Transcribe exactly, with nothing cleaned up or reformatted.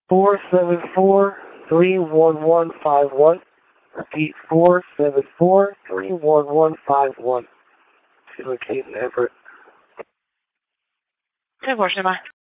four seven four, three one one five one. Repeat, four seven four, three one one five one. To locate in Everett. ten four, stand by.